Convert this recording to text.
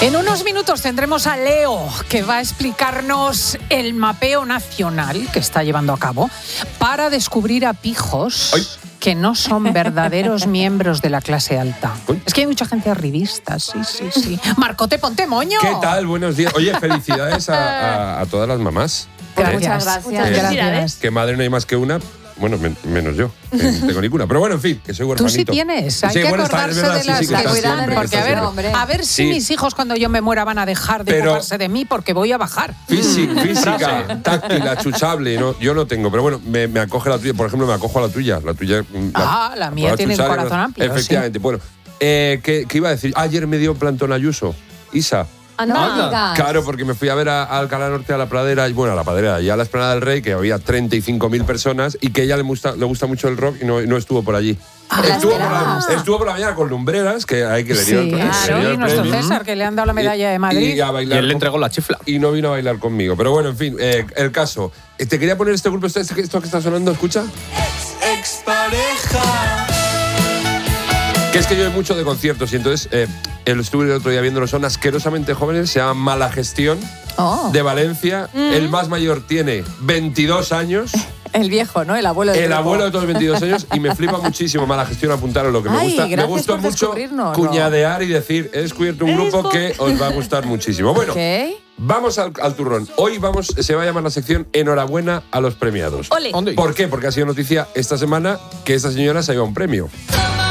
En unos minutos tendremos a Leo, que va a explicarnos el mapeo nacional que está llevando a cabo para descubrir a pijos que no son verdaderos miembros de la clase alta. Es que hay mucha gente arribista, sí. Marcote, ponte moño. ¿Qué tal? Buenos días. Oye, felicidades a todas las mamás. Gracias. Muchas gracias. Que madre no hay más que una. Bueno, menos yo, que no tengo ninguna. Pero bueno, en fin, que soy huerfanito. Tú sí tienes, hay que acordarse de las que cuidan. Porque a ver si mis hijos cuando yo me muera van a dejar de ocuparse de mí porque voy a bajar. Física, táctil, achuchable, no, yo no tengo. Pero bueno, me acoge la tuya, por ejemplo, me acojo a la tuya. La mía tiene un corazón amplio. Efectivamente, bueno. ¿Qué iba a decir? Ayer me dio plantón Ayuso, Isa. Anda. Claro, porque me fui a ver a Alcalá Norte, a la Pradera, y bueno, a la Pradera, y a la Esplanada del Rey, que había 35.000 personas, y que a ella le gusta mucho el rock y no estuvo por allí. Estuvo por la mañana con lumbreras, que hay que le dieron y nuestro César, que le han dado la medalla de Madrid. Y él le entregó la chifla. Y no vino a bailar conmigo. Pero bueno, en fin, el caso. Te quería poner este grupo, esto que está sonando, escucha. Expareja. Que es que yo hay mucho de conciertos y entonces estuve el otro día viéndolo, son asquerosamente jóvenes, se llama Mala Gestión, de Valencia. El más mayor tiene 22 años. El viejo, ¿no? El abuelo de todos 22 años y me flipa muchísimo Mala Gestión, apuntaros lo que me gusta. Me gusta mucho cuñadear y decir, he descubierto un grupo que os va a gustar muchísimo. Bueno, vamos al turrón. Hoy se va a llamar la sección Enhorabuena a los premiados. Ole. ¿Por qué? Porque ha sido noticia esta semana que esta señora se ha llevado un premio.